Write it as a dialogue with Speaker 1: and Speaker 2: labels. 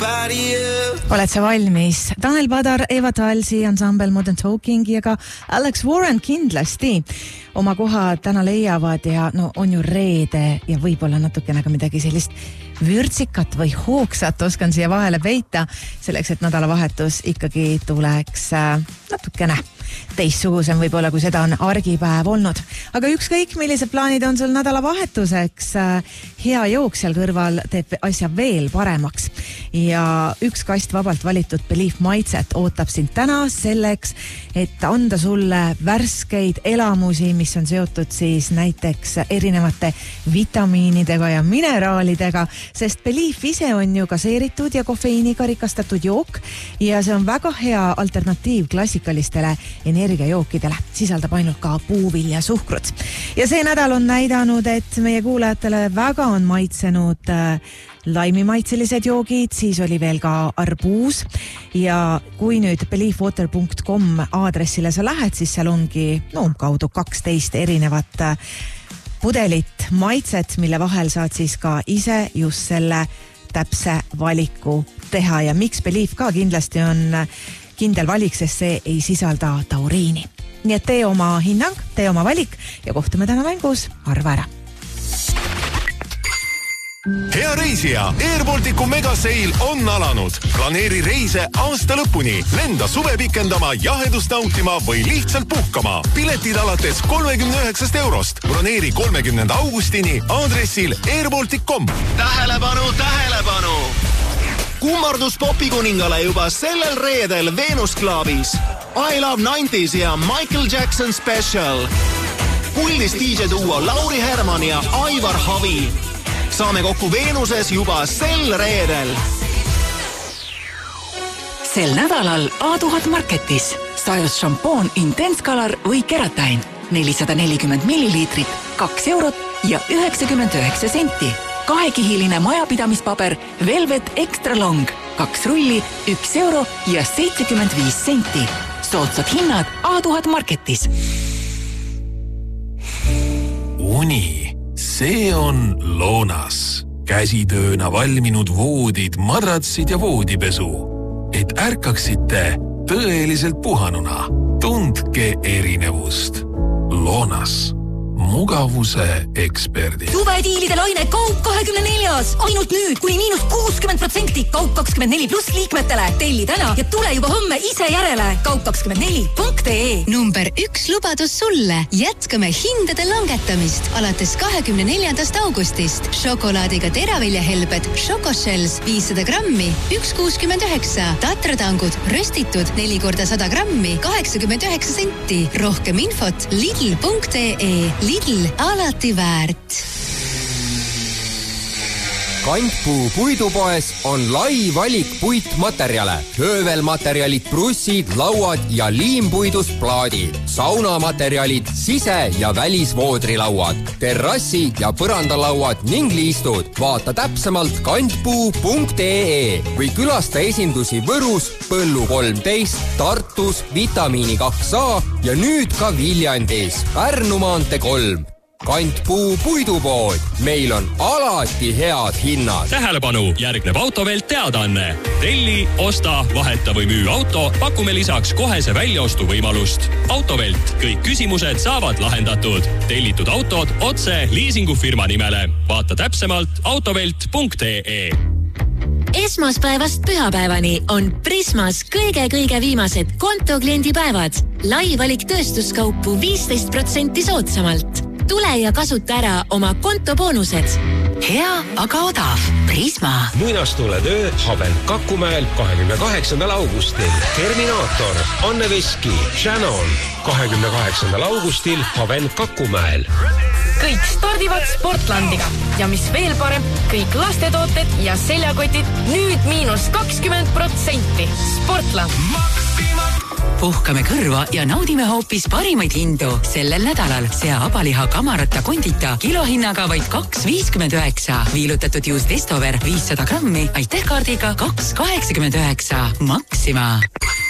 Speaker 1: somebody else.
Speaker 2: Oled sa valmis? Tanel Padar, Eva Talsi, ansambel Modern Talking ja ka Alex Warren kindlasti oma koha täna leiavad ja no on ju reede ja võib-olla natukene ka midagi sellist vürtsikat või hoogsat oskan siia vahele peita selleks, et nädalavahetus ikkagi tuleks natukene teistsugusem võib-olla, kui seda on argipäev olnud. Aga ükskõik, millised plaanid on sul nädalavahetuseks, hea jook seal kõrval teeb asja veel paremaks. Ja üks kast vabalt valitud Belief maitset ootab sind täna selleks, et anda sulle värskeid elamusi, mis on seotud siis näiteks erinevate vitamiinidega ja mineraalidega, sest Belief ise on ju gaseeritud ja kofeiiniga rikastatud jook ja see on väga hea alternatiiv klassikalistele energiajookidele, sisaldab ainult ka puuvilja suhkrut. Ja see nädal on näidanud, et meie kuulajatele väga on maitsenud laimimaitselised joogid, siis oli veel ka arbuus ja kui nüüd beliefwater.com aadressile sa lähed, siis seal ongi kaudu 12 erinevat pudelit maitset, mille vahel saad siis ka ise just selle täpse valiku teha ja miks Belief ka kindlasti on kindel valik, sest see ei sisalda tauriini. Nii et tee oma hinnang, tee oma valik ja kohtume täna mängus, arva ära.
Speaker 3: Hea reisija, Airbalticu megaseil on alanud. Planeeri reise aasta lõpuni. Lenda suve pikendama, jahedust nautima või lihtsalt puhkama. Piletid alates 39 eurost. Broneeri 30. augustini aadressil airbaltic.com.
Speaker 1: Tähelepanu, tähelepanu! Kummardus popikuningale juba sellel reedel Venus Clubis. I Love 90s ja Michael Jackson Special. Puldis DJ duo Lauri Herman ja Aivar Havi. Saame kokku Veenuses juba sel reedel.
Speaker 4: Sel nädalal A1000 Marketis. Sajus šampoon Intense Color või Keratin. 440 milliliitrit, 2 eurot ja 99 senti. Kahekihiline majapidamispaber Velvet Extra Long, 2 rulli, 1 euro ja 75 senti. Soodsad hinnad A1000 Marketis.
Speaker 3: Uni, see on Loonas. Käsitööna valminud voodid, madratsid ja voodipesu. Et ärkaksite tõeliselt puhanuna. Tundke erinevust. Loonas. Mugavuse eksperdid.
Speaker 5: Suvediilide laine Kaup 24. Ainult nüüd kuni -60%. Kaup 24 pluss liikmetele. Telli täna ja tule juba homme ise järele. Kaup24.ee.
Speaker 6: Number 1 lubadus sulle. Jätkame hindade langetamist alates 24. augustist. Šokolaadiga teraviljahelbed Šokoshells 500 grammi 1,69. Tatratangud röstitud 4 × 100 grammi 89 senti. Rohkem infot lidl.ee. Lidl alati väärt.
Speaker 7: Kantpuu puidupoes on lai valik puitmaterjale. Höövelmaterjalid, brussid, lauad ja liimpuidust plaadid. Saunamaterjalid, sise- ja välisvoodrilauad, terrassi- ja põrandalauad ning liistud. Vaata täpsemalt kantpuu.ee või külasta esindusi Võrus, Põllu 13, Tartus, Vitamiini 2A ja nüüd ka Viljandis, Pärnu maantee 3. Kantpuu puidupood. Meil on alati head hinnad.
Speaker 8: Tähelepanu, järgneb Autovelt teadaanne. Telli, osta, vaheta või müü auto, pakume lisaks kohese väljaostu võimalust. Autovelt, kõik küsimused saavad lahendatud. Tellitud autod otse liisingufirma nimele. Vaata täpsemalt autovelt.ee.
Speaker 5: Esmaspäevast pühapäevani on Prismas kõige viimased kontokliendipäevad. Lai valik tööstuskaupu 15% soodsamalt. Tule ja kasuta ära oma kontoboonused.
Speaker 4: Hea, aga odav. Prisma.
Speaker 9: Muinastuletöö Havel Kakumäel 28. augustil. Terminaator, Anne Veski, Shannon. 28. augustil Havel Kakumäel.
Speaker 10: Kõik stardivad Sportlandiga. Ja mis veel parem, kõik lastetooted ja seljakotid nüüd -20%. Sportland.
Speaker 4: Puhkame kõrva ja naudime hoopis parimaid hindu. Sellel nädalal sea abaliha kamarata kondita kilohinnaga vaid 2,59. Viilutatud juust Estover 500 grammi, aitäh kaardiga 2,89. Maxima.